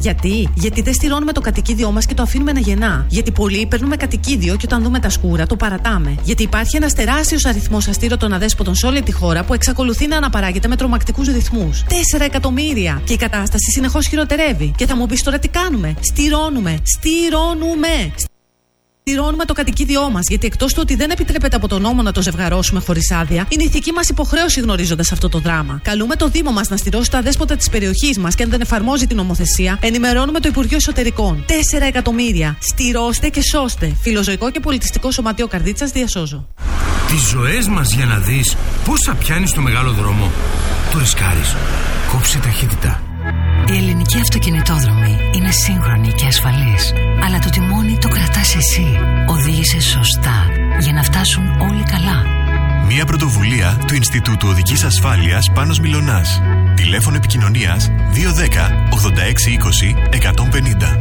Γιατί δεν στηρώνουμε το κατοικίδιό μας και το αφήνουμε να γεννά. Γιατί πολλοί παίρνουμε κατοικίδιο και όταν δούμε τα σκούρα το παρατάμε. Γιατί υπάρχει ένας τεράστιος αριθμός αστήρωτων αδέσποτων σε όλη τη χώρα που εξακολουθεί να αναπαράγεται με τρομακτικούς ρυθμούς. 4 εκατομμύρια! Και η κατάσταση συνεχώς χειροτερεύει. Και θα μου πεις τώρα τι κάνουμε? Στηρώνουμε το κατοικίδιό μας, γιατί εκτός του ότι δεν επιτρέπεται από τον νόμο να το ζευγαρώσουμε χωρίς άδεια, είναι ηθική μας υποχρέωση γνωρίζοντας αυτό το δράμα. Καλούμε το Δήμο μας να στηρώσει τα δέσποτα της περιοχής μας και αν δεν εφαρμόζει την νομοθεσία, ενημερώνουμε το Υπουργείο Εσωτερικών. 4 εκατομμύρια! Στηρώστε και σώστε. Φιλοζωικό και Πολιτιστικό Σωματείο Καρδίτσας, διασώζω. Τις ζωές μας για να δεις πόσα πιάνεις στο μεγάλο δρόμο. Το ρισκάρεις. Κόψε ταχύτητα. Η ελληνική αυτοκινητόδρομη είναι σύγχρονη και ασφαλής, αλλά το τιμόνι το κρατάς εσύ. Οδήγησε σωστά για να φτάσουν όλοι καλά. Μια πρωτοβουλία του Ινστιτούτου Οδικής Ασφάλειας Πάνος Μιλωνάς. Τηλέφωνο επικοινωνίας 210 86 20 150.